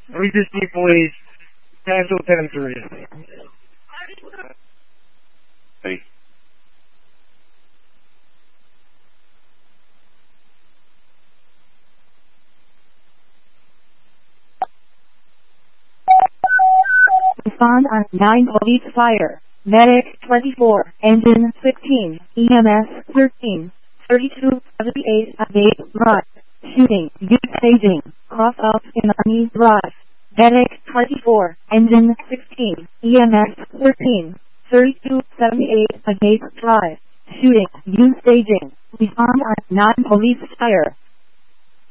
350 police, cancel 10-3. Hey. Respond on 9 police fire. Medic 24, engine 16, EMS 13, 3278 at Gate Drive. Shooting, youth staging, cross up in Army Drive. Medic 24, engine 16, EMS 13, 3278 at Gate Drive. Shooting, youth staging. Respond on 9 police fire.